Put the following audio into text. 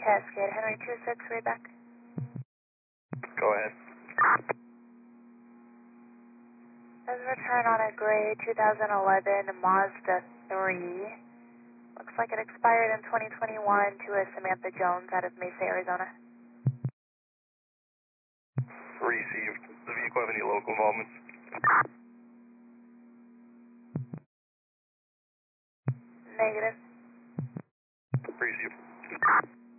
Cascade, Henry 26, read back. Go ahead. There's a return on a gray 2011 Mazda 3. Looks like it expired in 2021 to a Samantha Jones out of Mesa, Arizona. Received. Does the vehicle have any local involvement? Negative.